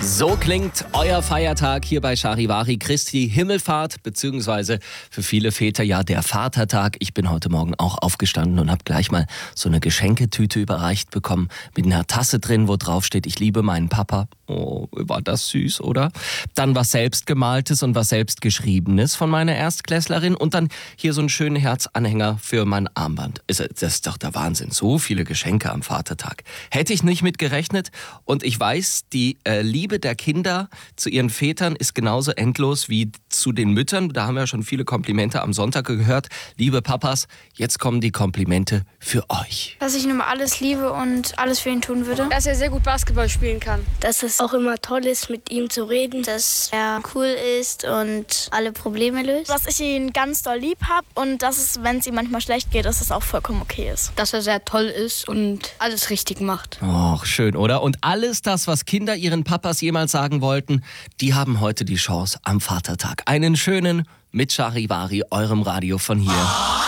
So klingt euer Feiertag hier bei Charivari, Christi Himmelfahrt, beziehungsweise für viele Väter ja der Vatertag. Ich bin heute Morgen auch aufgestanden und habe gleich mal so eine Geschenketüte überreicht bekommen mit einer Tasse drin, wo drauf steht, ich liebe meinen Papa. Oh, war das süß, oder? Dann was Selbstgemaltes und was Selbstgeschriebenes von meiner Erstklässlerin und dann hier so einen schönen Herzanhänger für mein Armband. Das ist doch der Wahnsinn. So viele Geschenke am Vatertag. Hätte ich nicht mit gerechnet und ich weiß, die Liebe der Kinder zu ihren Vätern ist genauso endlos wie zu den Müttern. Da haben wir schon viele Komplimente am Sonntag gehört. Liebe Papas, jetzt kommen die Komplimente für euch. Dass ich ihm alles liebe und alles für ihn tun würde. Dass er sehr gut Basketball spielen kann. Dass es auch immer toll ist, mit ihm zu reden. Dass er cool ist und alle Probleme löst. Dass ich ihn ganz doll lieb habe und dass es, wenn es ihm manchmal schlecht geht, dass es auch vollkommen okay ist. Dass er sehr toll ist und alles richtig macht. Och, schön, oder? Und alles das, was Kinder ihren Papas jemals sagen wollten, die haben heute die Chance am Vatertag. Einen schönen mit Charivari, eurem Radio von hier.